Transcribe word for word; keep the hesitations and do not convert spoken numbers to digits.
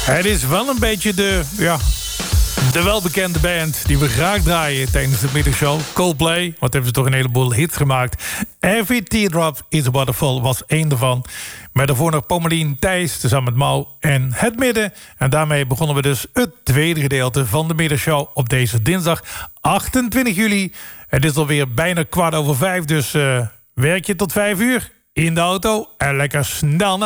Het is wel een beetje de, ja, de welbekende band die we graag draaien tijdens de middagshow. Coldplay, wat hebben ze toch een heleboel hits gemaakt. Every Teardrop is a Waterfall was één ervan. Met daarvoor nog Pommelien, Thijs, tezamen met Mau en Het Midden. En daarmee begonnen we dus het tweede gedeelte van de middagshow op deze dinsdag achtentwintig juli. Het is alweer bijna kwart over vijf, dus uh, werk je tot vijf uur in de auto en lekker snel naar